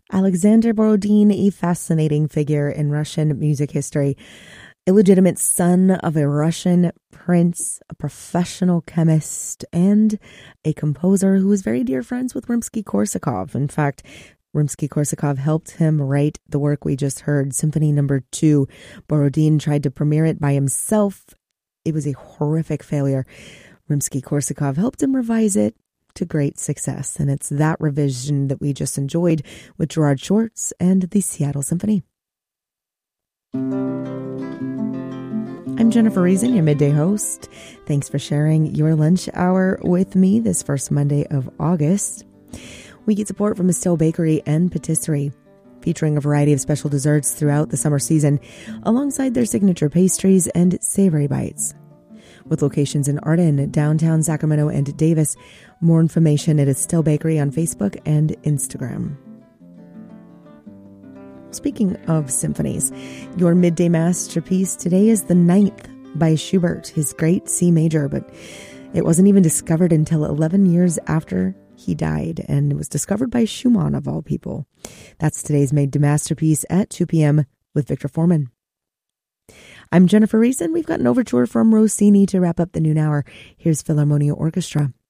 Alexander Borodin, a fascinating figure in Russian music history, illegitimate son of a Russian prince, a professional chemist, and a composer who was very dear friends with Rimsky-Korsakov. In fact, Rimsky-Korsakov helped him write the work we just heard, Symphony No. 2. Borodin tried to premiere it by himself. It was a horrific failure. Rimsky-Korsakov helped him revise it to great success, and it's that revision that we just enjoyed with Gerard Schwartz and the Seattle Symphony. I'm Jennifer Reason, your midday host. Thanks for sharing your lunch hour with me this first Monday of August. We get support from Estelle Bakery and Patisserie, featuring a variety of special desserts throughout the summer season, alongside their signature pastries and savory bites. With locations in Arden, downtown Sacramento, and Davis. More information at Estelle Bakery on Facebook and Instagram. Speaking of symphonies, your midday masterpiece today is the Ninth by Schubert, his great C major, but it wasn't even discovered until 11 years after he died, and it was discovered by Schumann, of all people. That's today's Made to Masterpiece at 2 p.m. with Victor Foreman. I'm Jennifer Reason. We've got an overture from Rossini to wrap up the noon hour. Here's Philharmonia Orchestra.